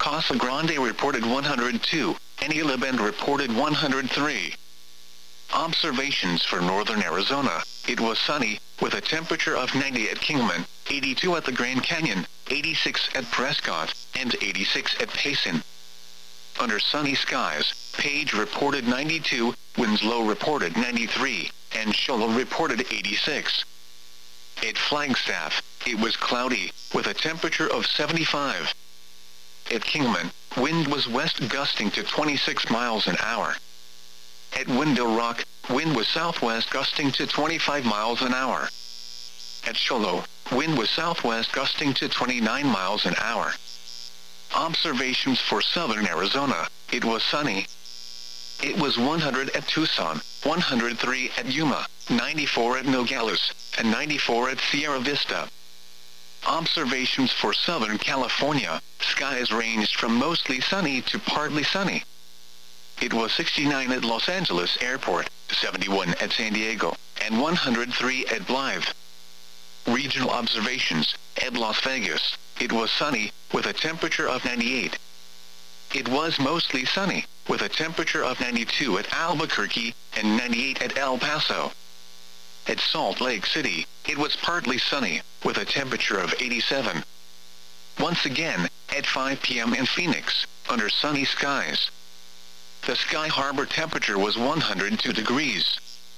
Casa Grande reported 102, and Isla Bend reported 103. Observations for northern Arizona. It was sunny, with a temperature of 90 at Kingman, 82 at the Grand Canyon, 86 at Prescott, and 86 at Payson. Under sunny skies, Page reported 92, Winslow reported 93, and Show Low reported 86. At Flagstaff, it was cloudy, with a temperature of 75. At Kingman, wind was west gusting to 26 miles an hour. At Window Rock, wind was southwest gusting to 25 miles an hour. At Show Low, wind was southwest gusting to 29 miles an hour. Observations for southern Arizona. It was sunny. It was 100 at Tucson, 103 at Yuma, 94 at Nogales, and 94 at Sierra Vista. Observations for Southern California. Skies ranged from mostly sunny to partly sunny. It was 69 at Los Angeles Airport, 71 at San Diego, and 103 at Blythe. Regional observations. At Las Vegas, it was sunny, with a temperature of 98. It was mostly sunny, with a temperature of 92 at Albuquerque, and 98 at El Paso. At Salt Lake City, it was partly sunny, with a temperature of 87. Once again, at 5 p.m. in Phoenix, under sunny skies. The Sky Harbor temperature was 102 degrees.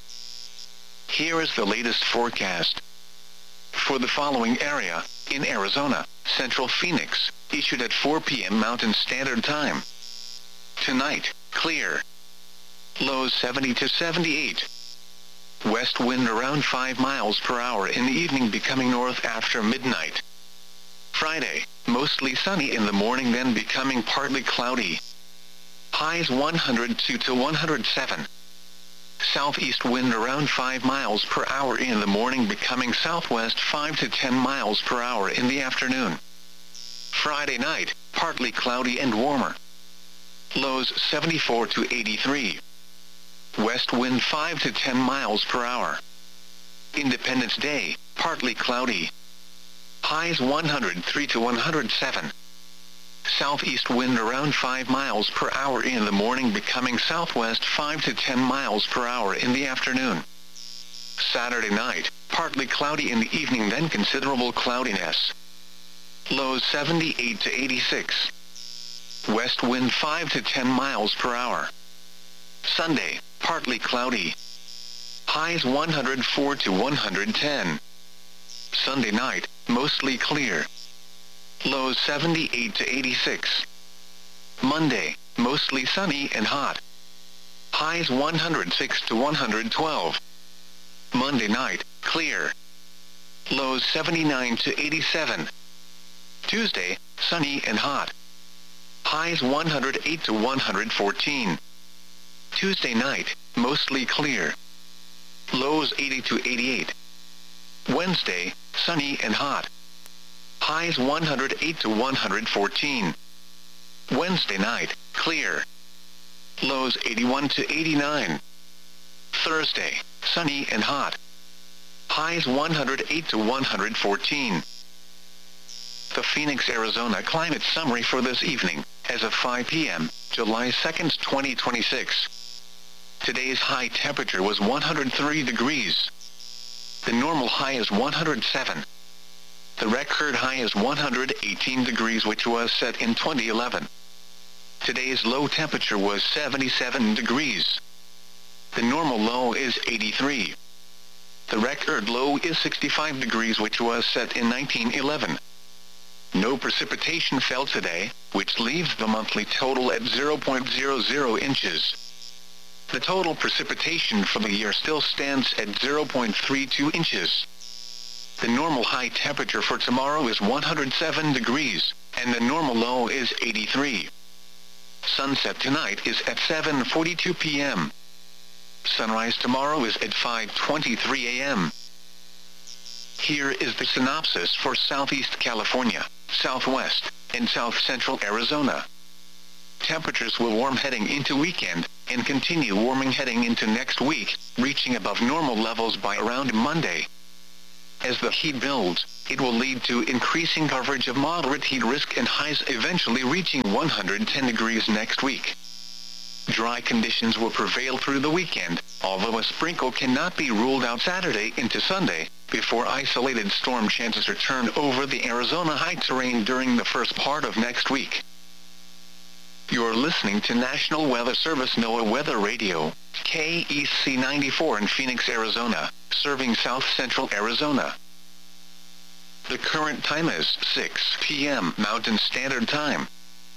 Here is the latest forecast. For the following area, in Arizona, Central Phoenix, issued at 4 p.m. Mountain Standard Time. Tonight, clear. Lows 70 to 78. West wind around 5 miles per hour in the evening, becoming north after midnight. Friday, mostly sunny in the morning, then becoming partly cloudy. Highs 102 to 107. Southeast wind around 5 miles per hour in the morning, becoming southwest 5 to 10 miles per hour in the afternoon. Friday night, partly cloudy and warmer. Lows 74 to 83. West wind 5 to 10 miles per hour. Independence Day, partly cloudy. Highs 103 to 107. Southeast wind around 5 miles per hour in the morning, becoming southwest 5 to 10 miles per hour in the afternoon. Saturday night, partly cloudy in the evening, then considerable cloudiness. Lows 78 to 86. West wind 5 to 10 miles per hour. Sunday, partly cloudy. Highs 104 to 110. Sunday night, mostly clear. Lows 78 to 86. Monday, mostly sunny and hot. Highs 106 to 112. Monday night, clear. Lows 79 to 87. Tuesday, sunny and hot. Highs 108 to 114. Tuesday night, mostly clear. Lows 80 to 88. Wednesday, sunny and hot. Highs 108 to 114. Wednesday night, clear. Lows 81 to 89. Thursday, sunny and hot. Highs 108 to 114. The Phoenix, Arizona climate summary for this evening, as of 5 p.m., July 2nd, 2026. Today's high temperature was 103 degrees. The normal high is 107. The record high is 118 degrees, which was set in 2011. Today's low temperature was 77 degrees. The normal low is 83. The record low is 65 degrees, which was set in 1911. No precipitation fell today, which leaves the monthly total at 0.00 inches. The total precipitation for the year still stands at 0.32 inches. The normal high temperature for tomorrow is 107 degrees, and the normal low is 83. Sunset tonight is at 7:42 p.m. Sunrise tomorrow is at 5:23 a.m. Here is the synopsis for Southeast California, Southwest, and South Central Arizona. Temperatures will warm heading into weekend, and continue warming heading into next week, reaching above normal levels by around Monday. As the heat builds, it will lead to increasing coverage of moderate heat risk and highs eventually reaching 110 degrees next week. Dry conditions will prevail through the weekend, although a sprinkle cannot be ruled out Saturday into Sunday, before isolated storm chances return over the Arizona high terrain during the first part of next week. You're listening to National Weather Service NOAA Weather Radio, KEC 94 in Phoenix, Arizona, serving South Central Arizona. The current time is 6 p.m. Mountain Standard Time.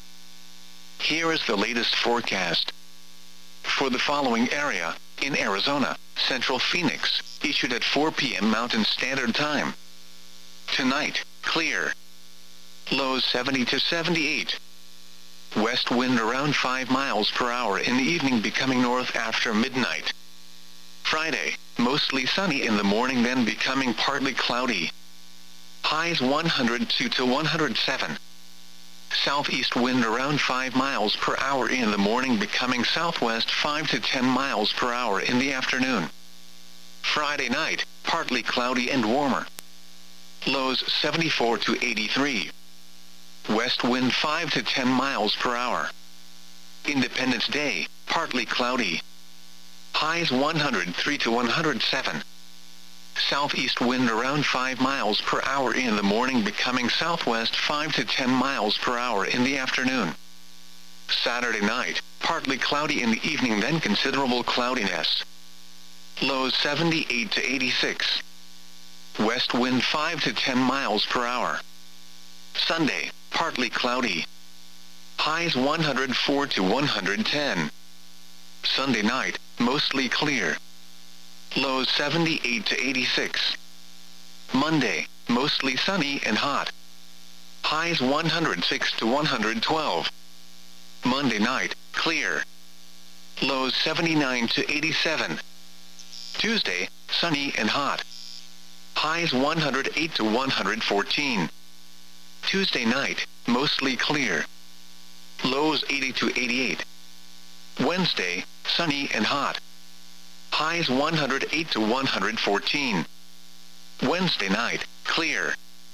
Here is the latest forecast. For the following area, in Arizona, Central Phoenix, issued at 4 p.m. Mountain Standard Time. Tonight, clear. Lows 70 to 78. West wind around 5 miles per hour in the evening, becoming north after midnight. Friday, mostly sunny in the morning, then becoming partly cloudy. Highs 102 to 107. Southeast wind around 5 miles per hour in the morning, becoming southwest 5 to 10 miles per hour in the afternoon. Friday night, partly cloudy and warmer. Lows 74 to 83. West wind 5 to 10 miles per hour. Independence Day, partly cloudy. Highs 103 to 107. Southeast wind around 5 miles per hour in the morning, becoming southwest 5 to 10 miles per hour in the afternoon. Saturday night, partly cloudy in the evening, then considerable cloudiness. Lows 78 to 86. West wind 5 to 10 miles per hour. Sunday, partly cloudy. Highs 104 to 110. Sunday night, mostly clear. Lows 78 to 86. Monday, mostly sunny and hot. Highs 106 to 112. Monday night, clear. Lows 79 to 87. Tuesday, sunny and hot. Highs 108 to 114. Tuesday night, mostly clear. Lows 80 to 88. Wednesday, sunny and hot. Highs 108 to 114. Wednesday night, clear.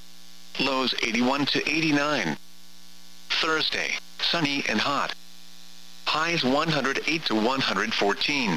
Lows 81 to 89. Thursday, sunny and hot. Highs 108 to 114.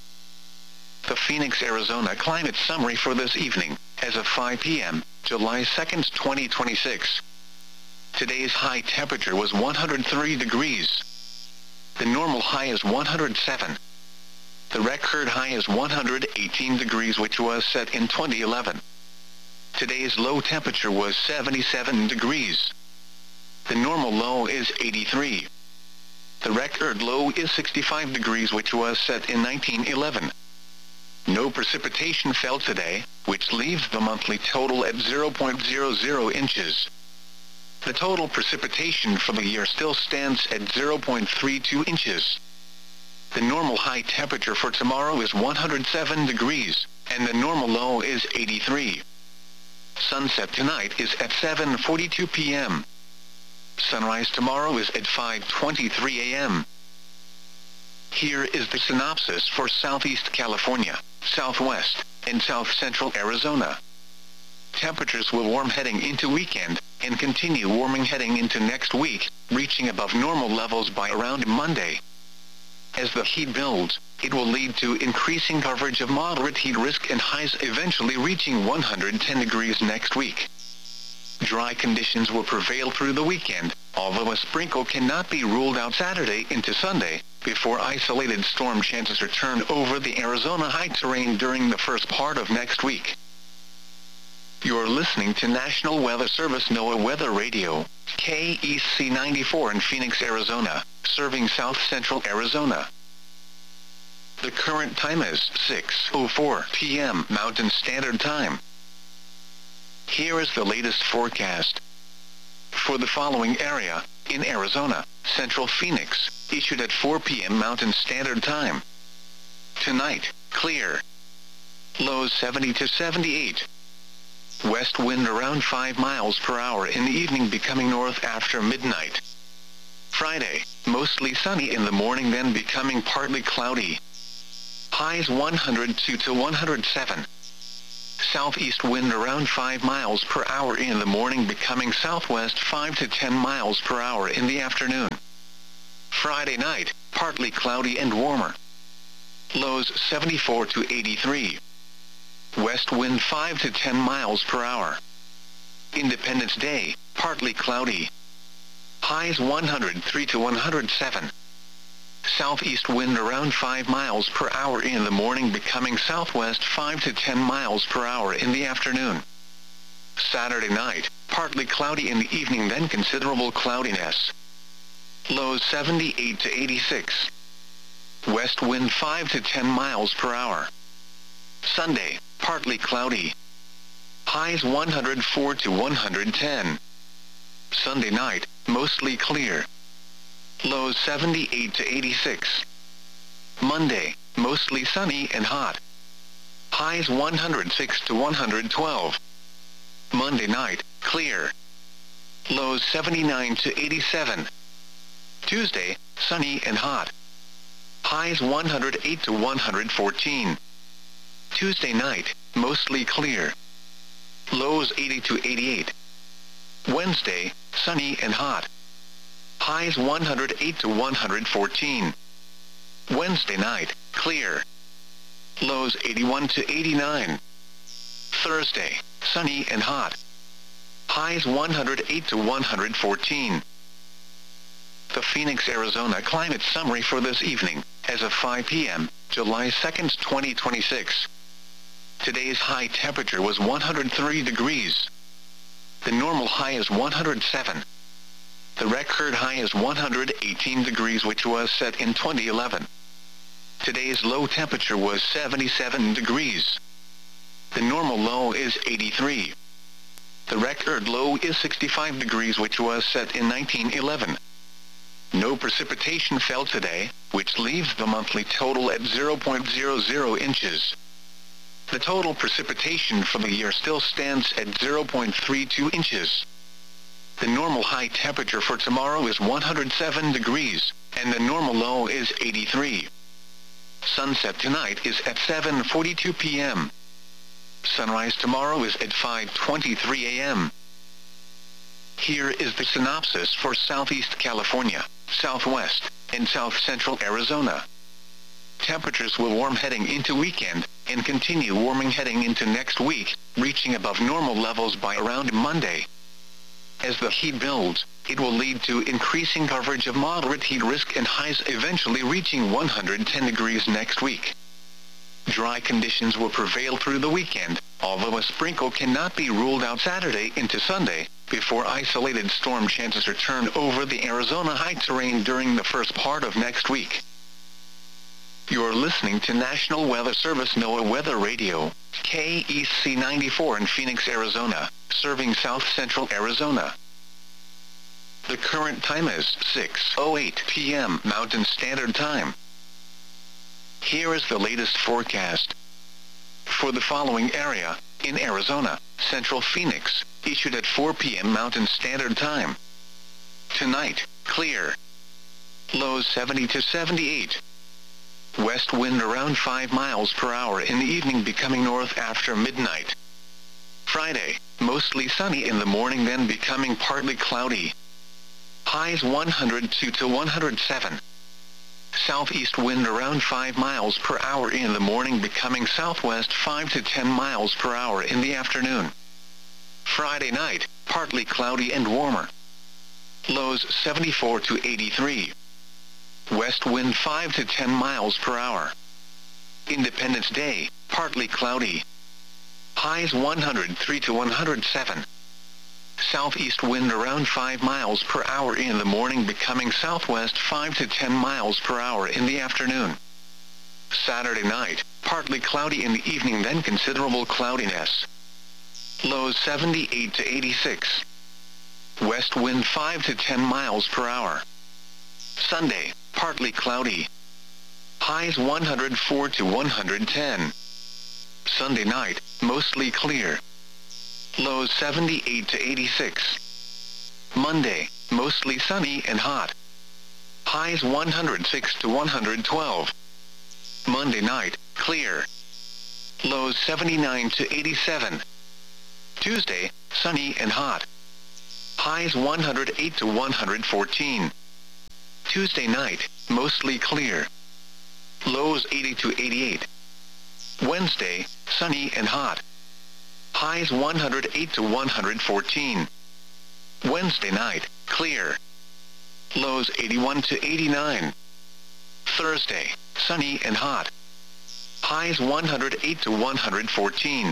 The Phoenix, Arizona climate summary for this evening, as of 5 p.m., July 2nd, 2026. Today's high temperature was 103 degrees. The normal high is 107. The record high is 118 degrees, which was set in 2011. Today's low temperature was 77 degrees. The normal low is 83. The record low is 65 degrees, which was set in 1911. No precipitation fell today, which leaves the monthly total at 0.00 inches. The total precipitation for the year still stands at 0.32 inches. The normal high temperature for tomorrow is 107 degrees, and the normal low is 83. Sunset tonight is at 7:42 p.m. Sunrise tomorrow is at 5:23 a.m. Here is the synopsis for Southeast California, Southwest, and South Central Arizona. Temperatures will warm heading into weekend, and continue warming heading into next week, reaching above normal levels by around Monday. As the heat builds, it will lead to increasing coverage of moderate heat risk and highs eventually reaching 110 degrees next week. Dry conditions will prevail through the weekend, although a sprinkle cannot be ruled out Saturday into Sunday, before isolated storm chances return over the Arizona high terrain during the first part of next week. You're listening to National Weather Service NOAA Weather Radio, KEC 94 in Phoenix, Arizona, serving South Central Arizona. The current time is 6:04 p.m. Mountain Standard Time. Here is the latest forecast. For the following area, in Arizona, Central Phoenix, issued at 4 p.m. Mountain Standard Time. Tonight, clear. Lows 70 to 78. West wind around 5 miles per hour in the evening, becoming north after midnight. Friday, mostly sunny in the morning, then becoming partly cloudy. Highs 102 to 107. Southeast wind around 5 miles per hour in the morning, becoming southwest 5 to 10 miles per hour in the afternoon. Friday night, partly cloudy and warmer. Lows 74 to 83. West wind 5 to 10 miles per hour. Independence Day, partly cloudy. Highs 103 to 107. Southeast wind around 5 miles per hour in the morning, becoming southwest 5 to 10 miles per hour in the afternoon. Saturday night, partly cloudy in the evening, then considerable cloudiness. Lows 78 to 86. West wind 5 to 10 miles per hour. Sunday, partly cloudy. Highs 104 to 110. Sunday night, mostly clear. Lows 78 to 86. Monday, mostly sunny and hot. Highs 106 to 112. Monday night, clear. Lows 79 to 87. Tuesday, sunny and hot. Highs 108 to 114. Tuesday night, mostly clear. Lows 80 to 88. Wednesday, sunny and hot. Highs 108 to 114. Wednesday night, clear. Lows 81 to 89. Thursday, sunny and hot. Highs 108 to 114. The Phoenix, Arizona climate summary for this evening, as of 5 p.m., July 2nd, 2026. Today's high temperature was 103 degrees. The normal high is 107. The record high is 118 degrees, which was set in 2011. Today's low temperature was 77 degrees. The normal low is 83. The record low is 65 degrees, which was set in 1911. No precipitation fell today, which leaves the monthly total at 0.00 inches. The total precipitation for the year still stands at 0.32 inches. The normal high temperature for tomorrow is 107 degrees, and the normal low is 83. Sunset tonight is at 7:42 p.m. Sunrise tomorrow is at 5:23 a.m. Here is the synopsis for Southeast California, Southwest, and South Central Arizona. Temperatures will warm heading into weekend, and continue warming heading into next week, reaching above normal levels by around Monday. As the heat builds, it will lead to increasing coverage of moderate heat risk and highs eventually reaching 110 degrees next week. Dry conditions will prevail through the weekend, although a sprinkle cannot be ruled out Saturday into Sunday, before isolated storm chances return over the Arizona high terrain during the first part of next week. You're listening to National Weather Service NOAA Weather Radio, KEC 94 in Phoenix, Arizona, serving South Central Arizona. The current time is 6:08 p.m. Mountain Standard Time. Here is the latest forecast. For the following area, in Arizona, Central Phoenix, issued at 4 p.m. Mountain Standard Time. Tonight, clear. Lows 70 to 78. West wind around 5 miles per hour in the evening, becoming north after midnight. Friday, mostly sunny in the morning, then becoming partly cloudy. Highs 102 to 107. Southeast wind around 5 miles per hour in the morning, becoming southwest 5 to 10 miles per hour in the afternoon. Friday night, partly cloudy and warmer. Lows 74 to 83. West wind 5 to 10 miles per hour. Independence Day, partly cloudy. Highs 103 to 107. Southeast wind around 5 miles per hour in the morning, becoming southwest 5 to 10 miles per hour in the afternoon. Saturday night, partly cloudy in the evening, then considerable cloudiness. Lows 78 to 86. West wind 5 to 10 miles per hour. Sunday, partly cloudy. Highs 104 to 110. Sunday night, mostly clear. Lows 78 to 86. Monday, mostly sunny and hot. Highs 106 to 112. Monday night, clear. Lows 79 to 87. Tuesday, sunny and hot. Highs 108 to 114. Tuesday night, mostly clear. Lows 80 to 88. Wednesday, sunny and hot. Highs 108 to 114. Wednesday night, clear. Lows 81 to 89. Thursday, sunny and hot. Highs 108 to 114.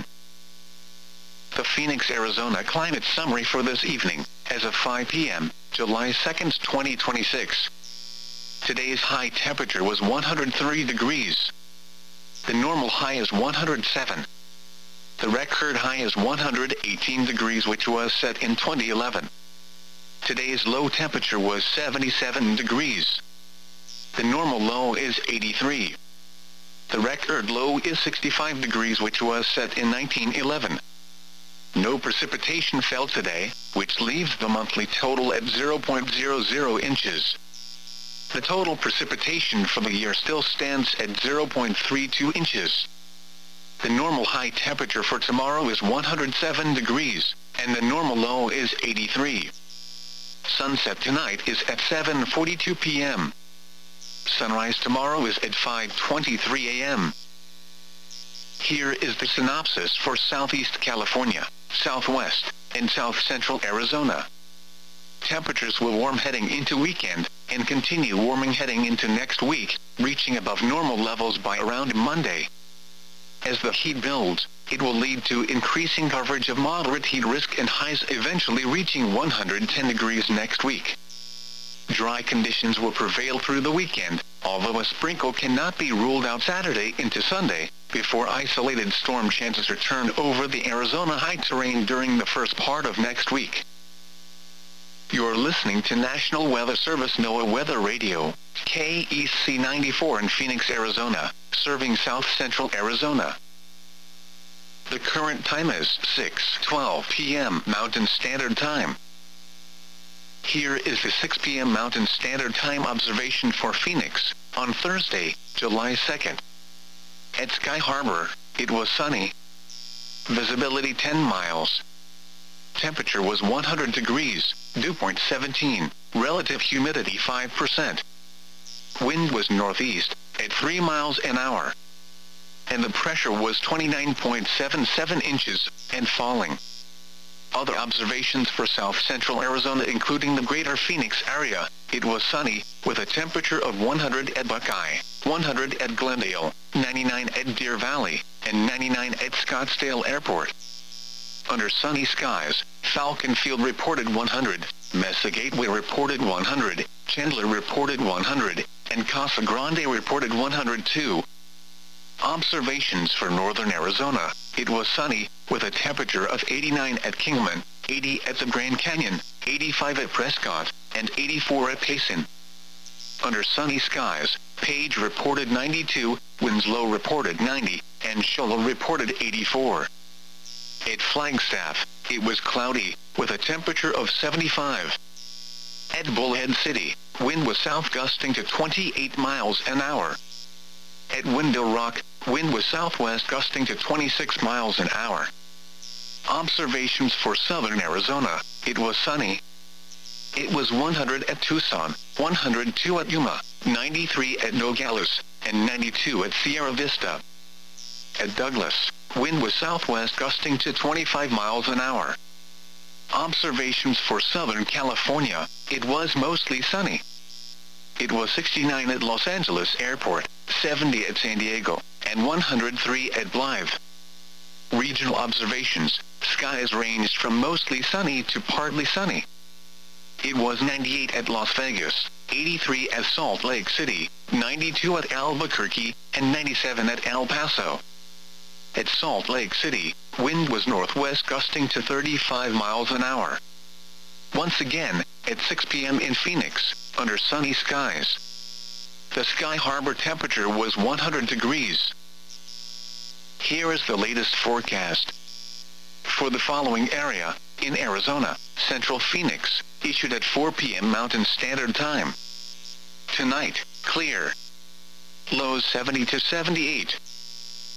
The Phoenix, Arizona climate summary for this evening, as of 5 p.m., July 2nd, 2026. Today's high temperature was 103 degrees. The normal high is 107. The record high is 118 degrees, which was set in 2011. Today's low temperature was 77 degrees. The normal low is 83. The record low is 65 degrees, which was set in 1911. No precipitation fell today, which leaves the monthly total at 0.00 inches. The total precipitation for the year still stands at 0.32 inches. The normal high temperature for tomorrow is 107 degrees, and the normal low is 83. Sunset tonight is at 7:42 p.m. Sunrise tomorrow is at 5:23 a.m. Here is the synopsis for Southeast California, Southwest, and South Central Arizona. Temperatures will warm heading into weekend, and continue warming heading into next week, reaching above normal levels by around Monday. As the heat builds, it will lead to increasing coverage of moderate heat risk and highs eventually reaching 110 degrees next week. Dry conditions will prevail through the weekend, although a sprinkle cannot be ruled out Saturday into Sunday, before isolated storm chances return over the Arizona high terrain during the first part of next week. You're listening to National Weather Service NOAA Weather Radio, KEC 94 in Phoenix, Arizona, serving South Central Arizona. The current time is 6:12 p.m. Mountain Standard Time. Here is the 6 p.m. Mountain Standard Time observation for Phoenix, on Thursday, July 2nd. At Sky Harbor, it was sunny. Visibility 10 miles. Temperature was 100 degrees, dew point 17, relative humidity 5%. Wind was northeast, at 3 miles an hour. And the pressure was 29.77 inches, and falling. Other observations for South Central Arizona, including the greater Phoenix area, it was sunny, with a temperature of 100 at Buckeye, 100 at Glendale, 99 at Deer Valley, and 99 at Scottsdale Airport. Under sunny skies, Falcon Field reported 100, Mesa Gateway reported 100, Chandler reported 100, and Casa Grande reported 102. Observations for northern Arizona, it was sunny, with a temperature of 89 at Kingman, 80 at the Grand Canyon, 85 at Prescott, and 84 at Payson. Under sunny skies, Page reported 92, Winslow reported 90, and Show Low reported 84. At Flagstaff, it was cloudy, with a temperature of 75. At Bullhead City, wind was south gusting to 28 miles an hour. At Window Rock, wind was southwest gusting to 26 miles an hour. Observations for southern Arizona, it was sunny. It was 100 at Tucson, 102 at Yuma, 93 at Nogales, and 92 at Sierra Vista. At Douglas, wind was southwest gusting to 25 miles an hour. Observations for Southern California, it was mostly sunny. It was 69 at Los Angeles Airport, 70 at San Diego, and 103 at Blythe. Regional observations, skies ranged from mostly sunny to partly sunny. It was 98 at Las Vegas, 83 at Salt Lake City, 92 at Albuquerque, and 97 at El Paso. At Salt Lake City, wind was northwest gusting to 35 miles an hour. Once again, at 6 p.m. in Phoenix, under sunny skies. The Sky Harbor temperature was 100 degrees. Here is the latest forecast. For the following area, in Arizona, Central Phoenix, issued at 4 p.m. Mountain Standard Time. Tonight, clear. Lows 70 to 78.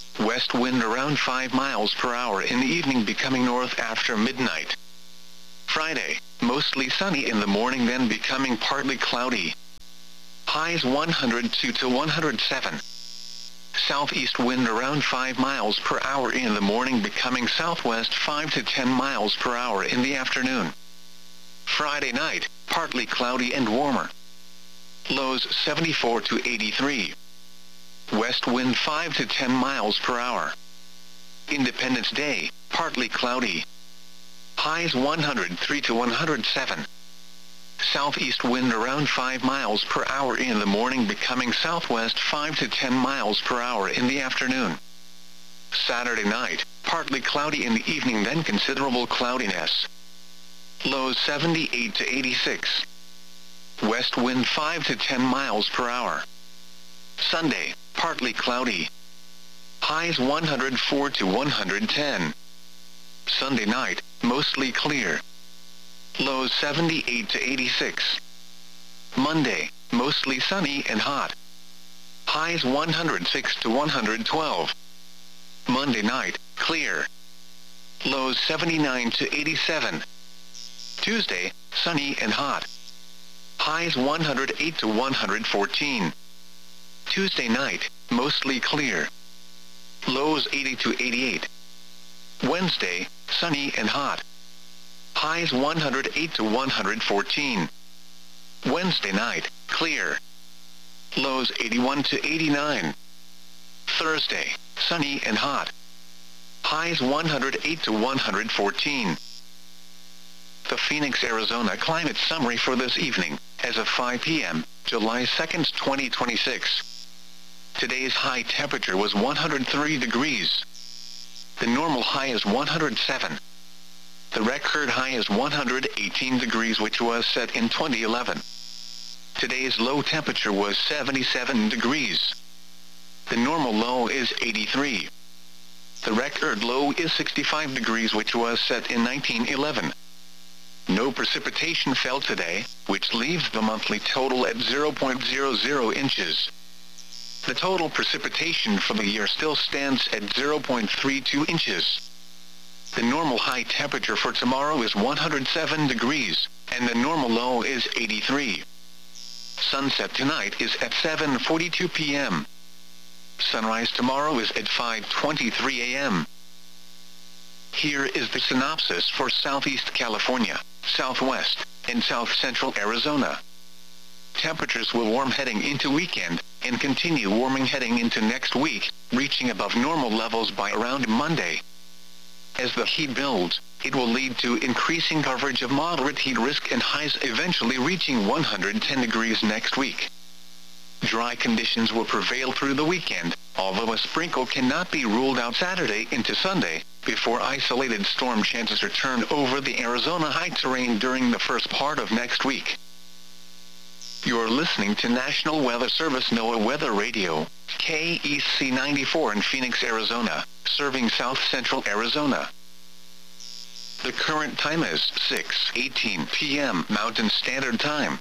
West wind around 5 miles per hour in the evening, becoming north after midnight. Friday, mostly sunny in the morning, then becoming partly cloudy. Highs 102 to 107. Southeast wind around 5 miles per hour in the morning, becoming southwest 5 to 10 miles per hour in the afternoon. Friday night, partly cloudy and warmer. Lows 74 to 83. West wind 5 to 10 miles per hour. Independence Day, partly cloudy. Highs 103 to 107. Southeast wind around 5 miles per hour in the morning, becoming southwest 5 to 10 miles per hour in the afternoon. Saturday night, partly cloudy in the evening, then considerable cloudiness. Lows 78 to 86. West wind 5 to 10 miles per hour. Sunday, partly cloudy. Highs 104 to 110. Sunday night, mostly clear. Lows 78 to 86. Monday, mostly sunny and hot. Highs 106 to 112. Monday night, clear. Lows 79 to 87. Tuesday, sunny and hot. Highs 108 to 114. Tuesday night, mostly clear. Lows 80 to 88. Wednesday, sunny and hot. Highs 108 to 114. Wednesday night, clear. Lows 81 to 89. Thursday, sunny and hot. Highs 108 to 114. The Phoenix, Arizona climate summary for this evening, as of 5 p.m., July 2nd, 2026. Today's high temperature was 103 degrees. The normal high is 107. The record high is 118 degrees, which was set in 2011. Today's low temperature was 77 degrees. The normal low is 83. The record low is 65 degrees, which was set in 1911. No precipitation fell today, which leaves the monthly total at 0.00 inches. The total precipitation for the year still stands at 0.32 inches. The normal high temperature for tomorrow is 107 degrees, and the normal low is 83. Sunset tonight is at 7:42 p.m. Sunrise tomorrow is at 5:23 a.m. Here is the synopsis for Southeast California, Southwest, and South Central Arizona. Temperatures will warm heading into weekend, and continue warming heading into next week, reaching above normal levels by around Monday. As the heat builds, it will lead to increasing coverage of moderate heat risk and highs eventually reaching 110 degrees next week. Dry conditions will prevail through the weekend, although a sprinkle cannot be ruled out Saturday into Sunday, before isolated storm chances return over the Arizona high terrain during the first part of next week. You're listening to National Weather Service NOAA Weather Radio, KEC 94 in Phoenix, Arizona, serving South Central Arizona. The current time is 6:18 p.m. Mountain Standard Time.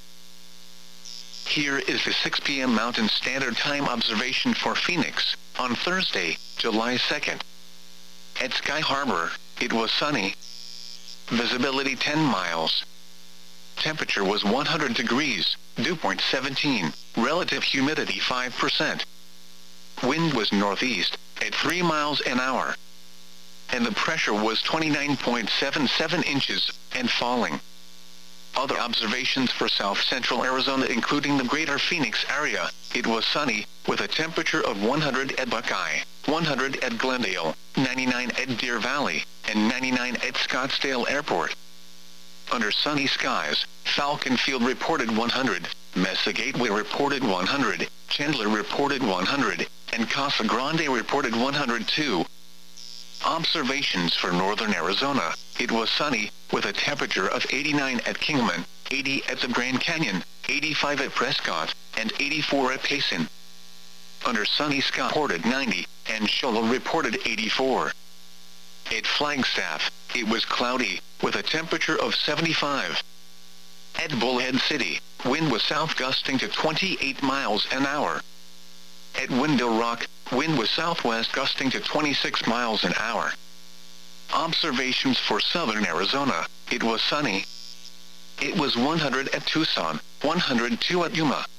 Here is the 6 p.m. Mountain Standard Time observation for Phoenix, on Thursday, July 2nd. At Sky Harbor, it was sunny. Visibility 10 miles. Temperature was 100 degrees, dew point 17, relative humidity 5%. Wind was northeast, at 3 miles an hour. And the pressure was 29.77 inches, and falling. Other observations for South Central Arizona, including the greater Phoenix area, it was sunny, with a temperature of 100 at Buckeye, 100 at Glendale, 99 at Deer Valley, and 99 at Scottsdale Airport. Under sunny skies, Falcon Field reported 100, Mesa Gateway reported 100, Chandler reported 100, and Casa Grande reported 102. Observations for northern Arizona, it was sunny, with a temperature of 89 at Kingman, 80 at the Grand Canyon, 85 at Prescott, and 84 at Payson. Under sunny skies reported 90, and Shola reported 84. At Flagstaff, it was cloudy, with a temperature of 75. At Bullhead City, wind was south gusting to 28 miles an hour. At Window Rock, Wind was southwest gusting to 26 miles an hour. Observations for southern Arizona. It was sunny. It was 100 at Tucson, 102 at Yuma,